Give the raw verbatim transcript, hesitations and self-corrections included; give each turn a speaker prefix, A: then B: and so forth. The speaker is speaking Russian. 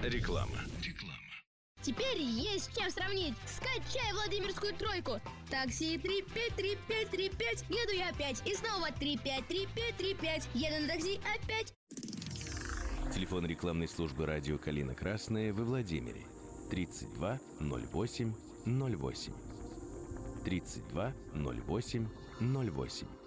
A: Реклама. Реклама.
B: Теперь есть с чем сравнить. Скачай Владимирскую тройку. Такси три пять три пять три пять. Еду я опять. И снова три пять три пять три пять. Еду на такси опять.
C: Телефон рекламной службы радио «Калина Красная» во Владимире. тридцать два ноль восемь ноль восемь. тридцать два ноль восемь ноль восемь.